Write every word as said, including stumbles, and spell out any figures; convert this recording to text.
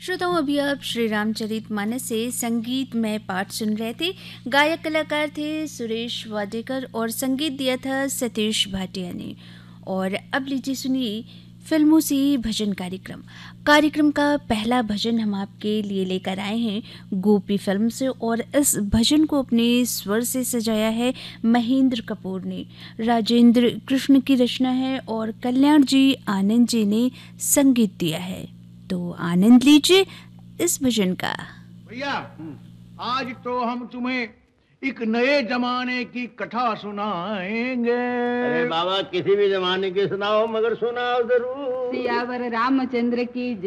श्रोताओं, अभी आप श्री रामचरितमानस से संगीतमय पाठ सुन रहे थे। गायक कलाकार थे सुरेश वाडेकर और संगीत दिया था सतीश भाटिया ने। और अब लीजिए सुनिए फिल्मों से भजन कार्यक्रम। कार्यक्रम का पहला भजन हम आपके लिए लेकर आए हैं गोपी फिल्म से, और इस भजन को अपने स्वर से सजाया है महेंद्र कपूर ने। राजेंद्र कृष्ण की रचना है और कल्याण जी आनंद जी ने संगीत दिया है। तो आनंद लीजिए इस भजन का। भैया, आज तो हम तुम्हें एक नए जमाने की कथा सुनाएंगे। अरे बाबा, किसी भी जमाने की सुनाओ, मगर सुनाओ जरूर। सियावर रामचंद्र की